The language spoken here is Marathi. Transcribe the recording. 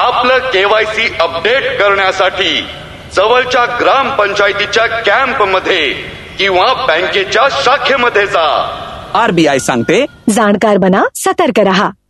आपलं केवायसी अपडेट करण्यासाठी जवळच्या ग्रामपंचायतीच्या कॅम्प मध्ये किंवा बँकेच्या शाखेमध्ये जा. RBI सांगते, जाणकार बना, सतर्क रहा.